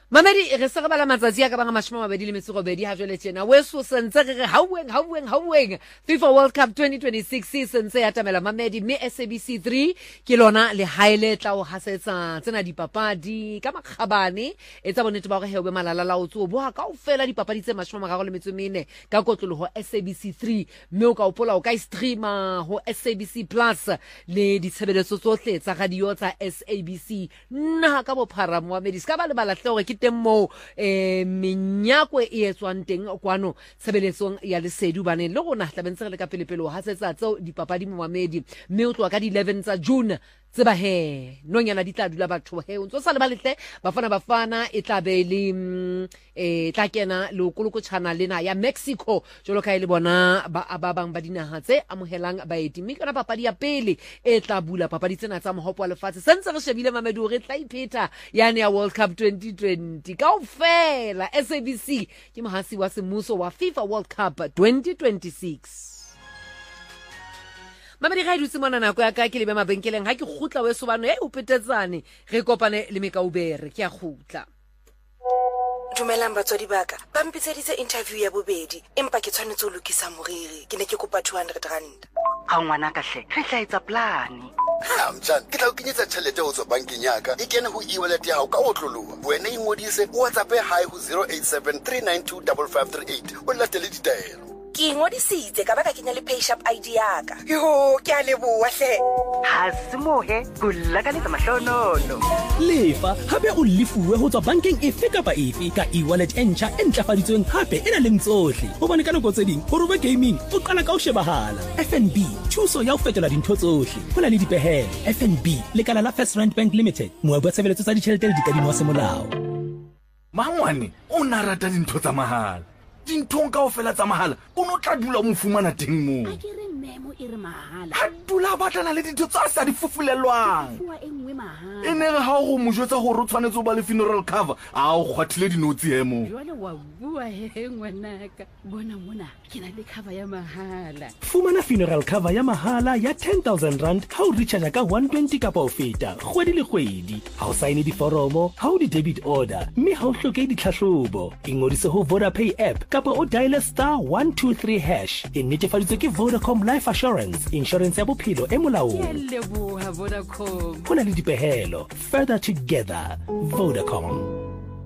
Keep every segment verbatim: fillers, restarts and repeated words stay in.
Mamedi re se re bala matsatsi a ka banga mashome a mabedi le metso e robedi ha jwale tjena weso sentse re re hauweng hauweng hauweng FIFA World Cup twenty twenty-six sentse ya tamela Mamedi mme S A B C three ke lona le haele tla o hasetsa tsena dipapadi ka makgabane e tsa bonete ba go he o be malala la o tso bo ha kaofela dipapadi tse mashome a mararo le metso e mene ka kotlolo ho S A B C three mme o ka opola o ka streama ho S A B C Plus le ditshebeletso tsohle tsa radio tsa S A B C nna ka bophara Mohamedi ska ba le balahle ke teng mo eh menyako e etswang teng kwano tshebeletsong ya lesedi bane le gona tla bentse le ka pelepele ha setsa tseo dipapadi Mohamedi mme o tloa ka di eleven tsa June tseba he nonyana di tla dula batho he o ntse sa le balehle bafana bafana e tla be le eh tla kena le koloko channel lena ya Mexico jolo ka ile bona ba ba bang ba dinaha tse amohelang baeti mme kana papadi ya pele e tla bula papadi tsena tsa mohopo wa lefatshe sentse re shebile Mamedi re tla ipheta yane ya World Cup twenty twenty kaofela S A B C ke mohasi wa semuso wa FIFA World Cup twenty twenty-six. Mamedi ga dutse mona nako ya ka ke lebe mabenkeleng ha ke khutla we sobano e o petetsane re kopane le Mekaubere ke a khutla. Dumelang batswadi baka ba mpitseditse interview ya bobedi empa ke tshwanetse ho lokisa moriri ke ne ke kopa two hundred rand. Ha ngwana ka hle re tla etsa plan. Ha mtshana ke tla o kenyetsa tšhelete ho tswa bankeng ya ka e kene ho e-wallet ya hao ka otloloha wena ingodise WhatsApp hi ho zero eight seven three nine two five five three eight o latele ditaelo. Ke ngodisitse ka baka kenya le PayShap I D ya ka. Yo ke a leboha hle. Ha se mohe kulla ka letsa mahlonono. Lefa hape o lefuwe ho tswa bankeng efe kapa efe ka e-wallet entjha e ntlafaditsweng hape ena leng tsohle hobane ka nako tse ding ho roba gaming o qala ka ho shebahala. F N B thuso ya ho fetola dintho tsohle ho na le dipehelo. F N B lekala la First Rand Bank Limited moabi wa tshebeletso tsa ditjhelete le dikadimo wa semolao. Mangwane o na rata dintho tsa mahala dinthong kaofela tsa mahala o no tla dula mo fumana teng mo a ke re memo e re mahala ha dula batlana le dintho tsa sa di fufulelwang fuwa engwe mahala e ne re ha go mo jwetsa gore o tshwanetse o ba le funeral cover a o kgwathile dinotsi hemo jwale wa bua he ngwanaka bona mona ke na le cover ya mahala. Fumana funeral cover ya mahala ya ten thousand rand ha o recharge ka one twenty kapa o feta kgwedi le kgwedi ha o sign diforomo ha o di debit order mme ha o hloke ditlhahlobo ingodise ho VodaPay app kapa o dial star one two three hash e netefaditswe ke Vodacom Life Assurance insurance ya bophelo e molaong. Ke leboha Vodacom. Ho na le dipehelo further together Vodacom.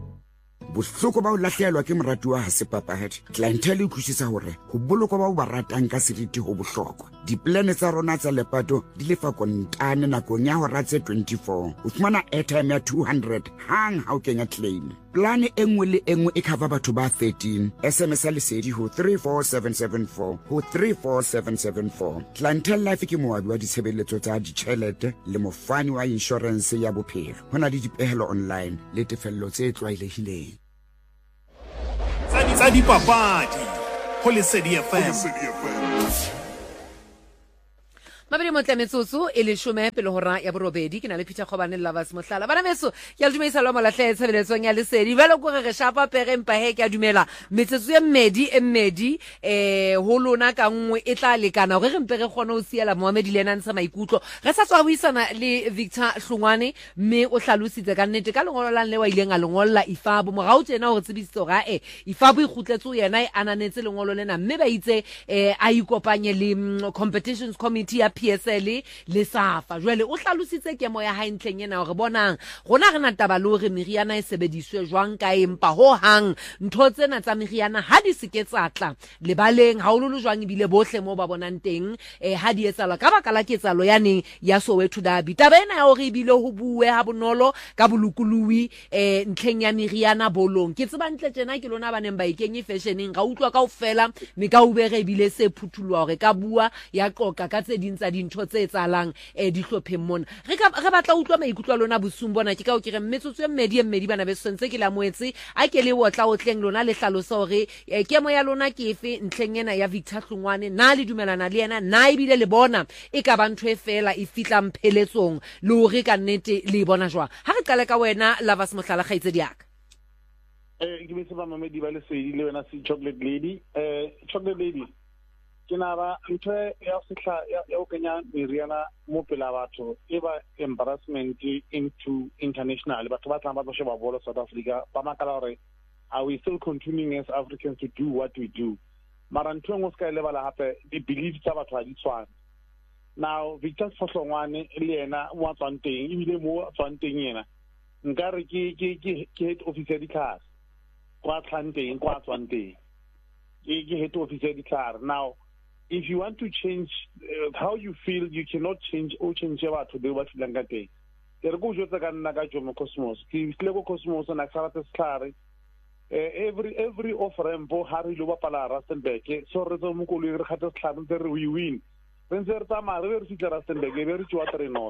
Bohloko ba o lahlehelwa ke moratuwa ha se papahadi clientele e khusisa hore ho boloko ba o ba ratang ka seriti ho bohlokwa diplane tsa rona tsa lepato di lefa kontane nakong ya hora tse twenty-four o fumana airtime ya two hundred hang ha o kenya claim plane engwe le engwe e cover batho ba thirteen S M S a lesedi ho three four seven seven four ho three four seven seven four clientele life ke moabi wa ditshebeletso tsa ditjhelete le mofani wa insurance ya bophelo hona le dipehelo online le tefello tse tlwaelehileng tsa dipapadi ho Lesedi F M. Mabedi mo tlametsotso e le shome pele hora ya borobedi ke na le Peter Khobane la Bas Mohlala bana beso ke a dumela lo molahle tshebeletsong ya Lesedi bale go re shapa pere mpa he ke a dumela metsetso ya mmedi e mmedi eh ho lona ka nngwe e tla lekana gore re mpe re gone o siela Mohamedi le nna ntsha maikutlo re sa tswa buisana le Victor Hlungwane mme o hlalositse ka nnete ka lengolo la nle wa ileng a lengolla ifabo morao tsena hore tsebisitse ga e ifabo e khutletse yena e ananetse lengolo lena mme ba itse eh a ikopanye le competitions committee ya P S L le safa jwale o hlalositse ke mo ya haintleng yena re bonang gona re na taba le hore meriana e sebediswe jwang ka empa ho hang ntho tsena tsa meriana ha di seketsatla le baleng ha o lo jwang ibile bohle mo ba bonang teng eh ha di etsala ka baka la ketsalo yaneng ya Soweto Derby taba ena ya hore ibile ho buwe ha bonolo ka bolukului eh ntleng ya meriana bolong ke tseba ntle tjena ke lona baneng ba ikenye fashioneng ga utlwa kaofela me ka ubere ibile se phuthulwa hore ka bua ya qoqa ka tse ding tsa dintho tse tsalang e dihlopheng mona re ka re batla utlwa maikutlo lona bosung bona ke ka o kire mmetsotso ya mmedi mmedi bana be sentse ke la moetse a ke le wotla o tleng lona le hlalosa hore ke mo ya lona ke efe ntleng ena ya Victor Hlungwane na le dumelana le yena na ibile le bona e ka ba ntho e fela e fitla mpheletsong le hore ka nnete le bona jwa ha re qale ka wena la Bas Mohlala khaitse diaka eh ke be se ba Mamedi ba Lesedi le wena si Chocolate Lady eh Chocolate Lady ke nara ntho ya sehla ya o kenya meriana mo pela batho e ba embarrassment into international batho ba tla ba sheba bolo South Africa ba makala hore are we still continuing as Africans to do what we do mara ntho engwe ska le bala hape di beliefs tsa batho a di tshwana now Victor Fohlongwane le yena mo tswang teng ebile mo tswang teng yena nka re ke ke ke head officer di class kwa tlanteng kwa tswang teng ke head officer di class now if you want to change uh, how you feel, you cannot change or change about to do what you like. There go just like a Jomo Cosmos. Ki Lego Cosmos and Axarates Clary. Every every offer and Bo Harry Luba Pala Rastenbeck. So Rezomukuli Hatas Clan there we win. When there Tama River Rastenbeck, a very watery note.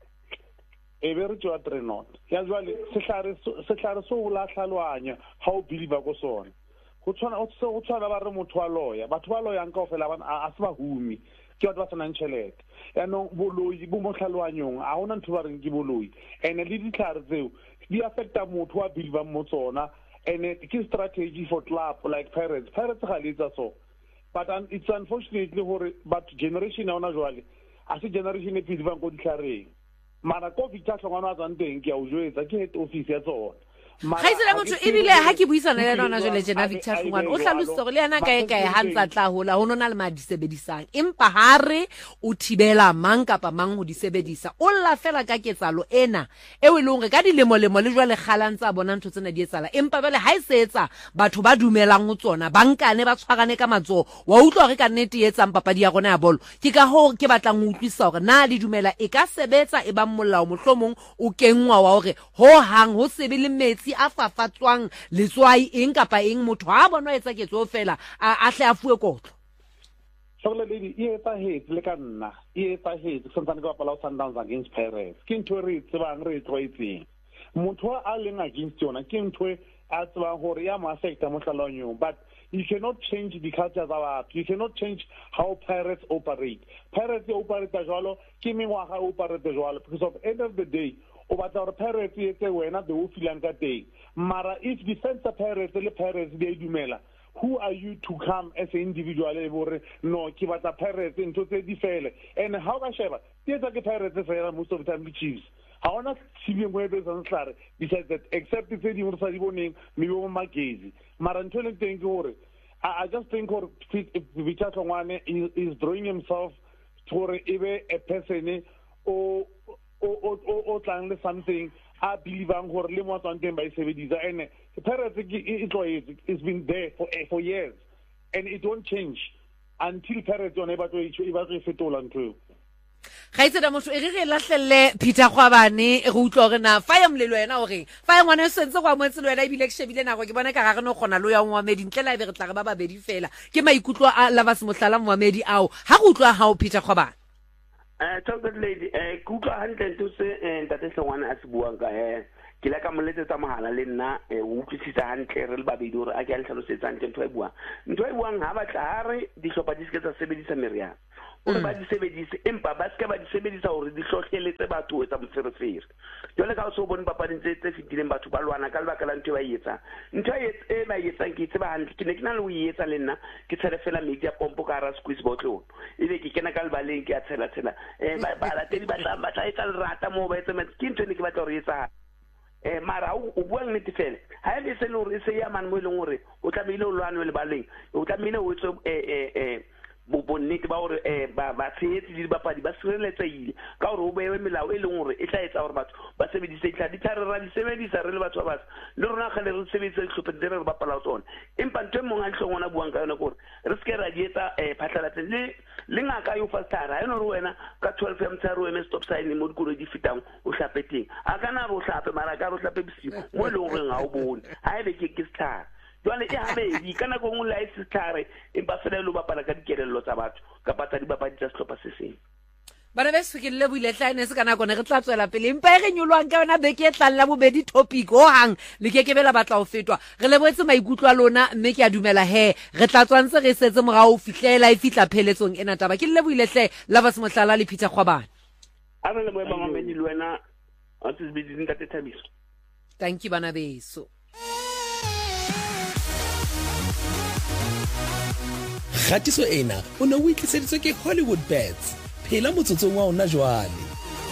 A very watery note. Casually, Secretary so la Salwanya, how believer goes on. Go tswana o tse o tswana ba re motho wa lawyer batho ba lawyer nka ofela bana a se ba humi ke batho ba tsana ntšhelete ya no boloi bo mo hlalwanyong a hona ntho ba reng ke boloi ene le ditlhare tseo di affecta motho wa bilba mo tsona ene ke strategy for club like Pirates Pirates ga le tsa so but um, it's unfortunately hore but generation ya ona jwale a se generation e bilba go ditlhareng mara ko Victor Hlongwane a tsang teng ke a o jwetsa ke head office ya tsona ga ise la motho ebile ha ke buisana le lona jole jena Victor Hlongwane o hlalositse gore le yana kae kae ha ntsa tla hola ho nona le ma disebedisang empa hare o thibela mang kapa mang ho disebedisa o lla fela ka ketsalo ena e we lengwe ka dilemo lemo le jwa le kgalantsa bona ntho tsena di etsala empa bele ha isetsa batho ba dumelang ho tsona bankane ba tshwarane ka matso wa utlwa re ka nnete etsang papadi ya rona ya bolo ke ka ho ke batlang ho utlwisa hore na di dumela e ka sebetsa e ba molao mohlomong o kengwa wa hore ho hang ho sebe le metsi a fafatswang letswai eng kapa eng motho ha bona etsa ketso fela a hle a fuwe kotlo Shogla lady e etsa hate le ka nna e etsa hate something go pala Sundowns against Pirates ke ntho re tsebang re tloitseng motho a leng against yona ke ntho a tsebang hore ya ma affecta mo hlalonyong but you cannot change the culture of you cannot change how Pirates operate Pirates operate jwalo ke mengwaga operate jwalo because of end of the day but our Pirates etse wena the ufilang ka teng mara if defense Pirates le Pirates di dumela who are you to come as an individual bore no ke batla Pirates into tse di fele and how ka sheba tsetsa ke Pirates fela most of the time the Chiefs ha ona sibeng mo ebe sa ntlare besides that except tse di mo sa di boneng me bo magezi mara ntho le teng ke hore I just think or Victor Hlongwane is, is drawing himself for ebe a person o o o o tlang le something I believe I'm gore le mo tswang teng ba isebedisa and the Pirates it's been there for for years and it won't change until Pirates on eba to eba to fetola ntho ga itse da motho e re re lahlelle Peter Khwabane e go utlwa gore na fa ya molelo yena o reng fa ya ngwana sentse go amotse le wena e bile ke shebile nako ke bona ka ga re no gona lo ya ngwamedi ntlela e be re tla re ba babedi fela ke maikutlo a Lovers Mohlala Mohamedi ao ha go utlwa ha o Peter Khwabane eh chocolate lady eh kutlwa hantle ntse se ntate Hlongwane a se buang ka eh ke la ka moletse tsa mohala le nna o utlwisisa hantle re le babedi hore a ke a hlalosetsa ntho e buang ntho e buang ha ba tla hare di hlopa di se ka sebedisa meriana o ba di sebedisa empa ba se ka ba di sebedisa hore di hlohleletse batho etsa moferefere jole ka so bone papading tse tse fitileng batho ba lwana ka lebaka la ntho ba etsa ntho e ba etsa ke tseba hantle ke ne ke na le o etsa le nna ke tshela fela media pompo ka ra squeeze bottle ile ke kena ka lebaleng ke a tshela tshela eh ba ba la tedi ba tla ba tla etsa lerata mo ba etsa ke ntho ne ke batla hore etsa eh mara o bua nnete fela ha e se le hore se ya man mo ile ngore o tla bile o lwana le baleng o tla bile o etso eh eh bo bonnete ba hore eh ba ba tsetsi di bapadi ba sireletsehile ka hore o bewe melao e leng hore e tla etsa hore batho ba sebedise tla di tla ra di sebedisa re le batho ba le rona ga le re sebedisa dihlopha di re re bapala tsona empa ntwe mong a Hlongwana buang ka yona gore re se ke ra di etsa eh phatlalatseng le le ngaka yo fastara ha eno re wena ka twelve m tsaro eme stop sign mo dikolo di fitang o hlapeteng a kana ro hlape mara ka ro hlape bosigo mo le hore nga o bone ha ebe ke ke star jwale e habe di kana go ngwe la ise tlare empa fela lo bapala ka dikelello tsa batho ka patsa di bapadi tsa sehlopha se seng bana be se ke le buile tlhaene se kana gone re tla tswela pele empa e re nyolwang ka yona beke e tlang la bobedi topic ho hang le ke ke bela batla ho fetwa re le boetse maikutlo a lona mme ke a dumela he re tla tswantse re setse morao fitlela e fitla pheletsong ena taba ke le buile hle Lovers Mohlala le Peter Khwabane a re le boema mamedi le wena a tse bidi nka tethabiso thank you bana beso. Khatiso ena o ne o itliseditswe ke Hollywood Bets. Phela motsotsong wa ona jwale.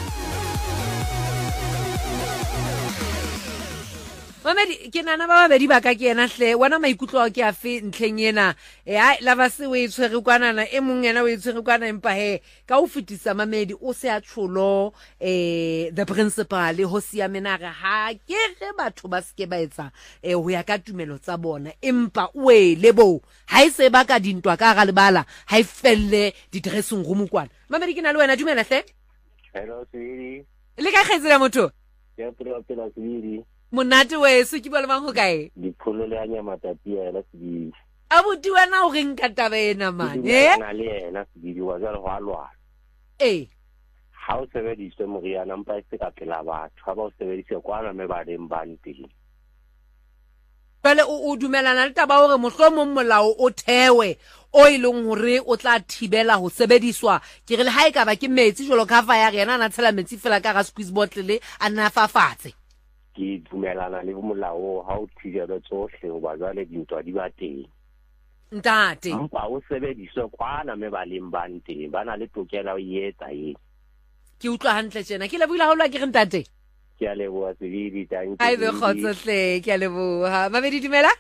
Mamedi ke nana ba babedi ba ka ke yena hle wana maikutlo a ke a fe ntlheng yena e ai la ba se we tshwere kwanana e mong yena we tshwere kwana empa he ka o fetisa Mamedi o se a tsholo eh the principal ho sia menare ha ke re batho ba ske ba etsa eh ho ya ka tumelo tsa bona empa o e lebo ha e se ba ka dintwa ka ga lebala ha e felle di dressing room kwana Mamedi ke na le wena dumela hle hello sweetie le ka khetsela motho ke pela pela sweetie monate we se ke bole mang ho kae dipholo le anya matati ya la sibidi abuti wena o reng ka tabena man eh na le yena sibidi wa jalo wa lwa eh ha o sebediswe moriana mpa e se ka pela batho ha ba o sebedise kwana me ba deng banti pele o dumelana le taba hore mohlomong molao o thewe o ileng hore o tla thibela ho sebediswa ke re le ha e ka ba ke metsi jolo ka fa ya rena na tshela metsi fela ka ga squeeze bottle a na fafatse ke dumelana le molao ha o thibela tsohle ho ba jwale dintwa di ba teng ntate mpa o sebediswe kwana me ba leng bante bana le tokela o yetsa e ke utlwa hantle tjena ke le buila ha o la ke re ntate ke a leboha sibidi thank you ai be khotso hle ke a leboha Mamedi dumela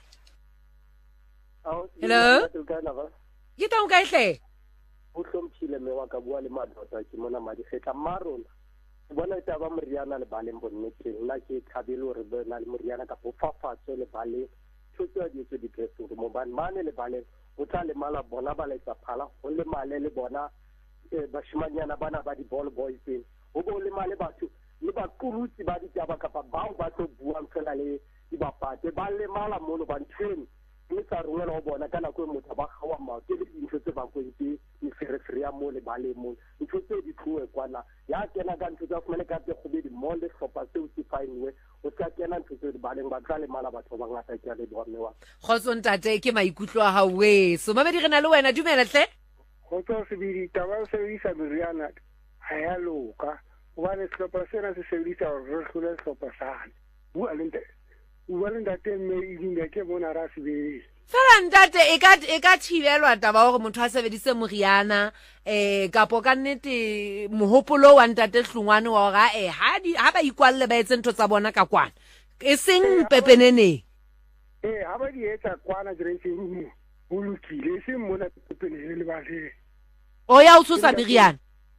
hello ke tong ka hle o hlomphile me wa ka bua le madota ke mona madi fetla marona bona eta ba moriana le baleng bonnete nna ke thabelo re bona le moriana ka bofafatso le baleng tsotso di tse di tsetso mo ban mane le baleng o tla le mala bona ba le tsa phala o le male le bona ba shimanyana bana ba di ball boys o bo le male batho le ba kurutsi ba di taba ka ba ba tlo buang fela le di ba pate ba le mala mono ba ntsheni le tsa rongela go bona kana go motho ba gawa ma ke le dintho tse ba go itse di ferefere ya mo le bale mo ntho tse di tloe kwana ya kena ka ntho tsa go mele ka tse go be di mo le hlopa tse o tse fainwe o tla kena ntho tse di baleng ba tla le mala batho ba ngata ke le bona wa khotso ntate ke maikutlo a hawe so Mamedi re na le wena dumela hle khotso se bi taba se isa meriana ha ya loka wa le hlopa sena se sebedisa re hlole hlopa sana bua le ntate wa le ntate me idinga ke bona ra se be fela ntate e ka e ka thibelwa taba hore motho a sebedise moriana eh kapo ka nnete mohopolo wa ntate hlungwane wa ga eh ha di ha ba ikwalle ba etse ntho tsa bona ka kwana e seng pepenene eh ha ba di etsa kwana dressing room o lokile se mona pepenene le ba le o ya o tsosa meriana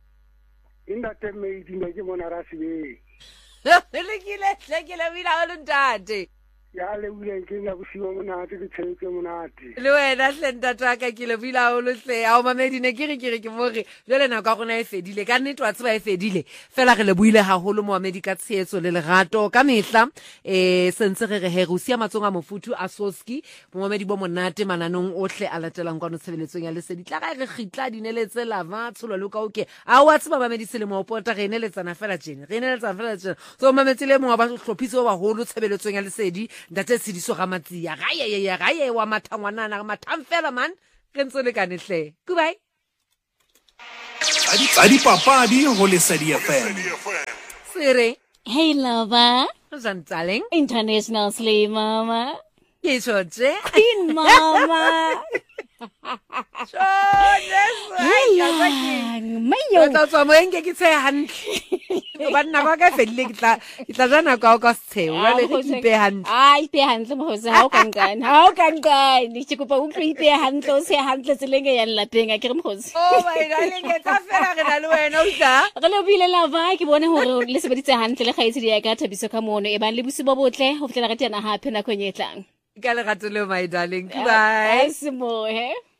ntate me idinga ke bona ra se be le kile le kile bila o ntate ya le wile ke na busiwa monate ke tshetse monate le wena hle ntata ka ke le bila o le hle a o Mamedi ne ke re ke re ke more jole na ka gona e fedile ka nnete wa tseba e fedile fela re le buile haholo Mamedi ka tsheetso le lerato ka mehla eh sentse re re he go sia matsonga mofuthu a Soski Mamedi bo monate mananong ohle a latelang kwa no tshebeletsong ya lesedi tla ga re khitla dineletse lava tsholo le ka oke a wa tseba Mamedi se le mo opota re neletsana fela tjene re neletsana fela tjene so Mamedi le mo ba hlophise ba holo tshebeletsong ya lesedi ntate Sidiso ga matsia ga ye ye ga ye wa mathangwana na mathang fela man re ntse le kane hle goodbye tsa dipapadi ho Lesedi F M sere hey lover Zan darling international slay mama ke tshotse queen mama mayo tsa mo enge ke tse hantle ba nna ba ka fedile ke tla ke tla jana ka ka setheo wa le ke pe hantle ai pe hantle mo se ha o kan kan ha o kan kan ke kopa o tlo ipe hantle o se hantle tselenge ya lapeng a ke re mokhosi oh my darling ke tsa fela re na le wena o tla re le bile la va ke bone hore le sebeditse hantle le gaetse di ya ka Thabiso ka mono e bang le busi bo botle ho fitlela ga tena hape na khonyetlang ka le gato le my darling bye asimo he